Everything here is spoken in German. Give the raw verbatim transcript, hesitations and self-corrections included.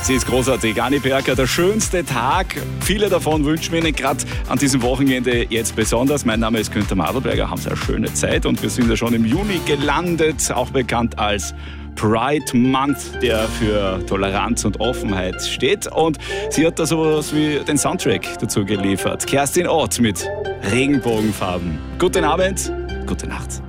Sie ist großartig. Anni Perka, der schönste Tag. Viele davon wünschen wir Ihnen gerade an diesem Wochenende jetzt besonders. Mein Name ist Günther Madelberger. Haben Sie eine schöne Zeit und wir sind ja schon im Juni gelandet, auch bekannt als Pride Month, der für Toleranz und Offenheit steht. Und sie hat da sowas wie den Soundtrack dazu geliefert. Kerstin Ott mit Regenbogenfarben. Guten Abend, gute Nacht.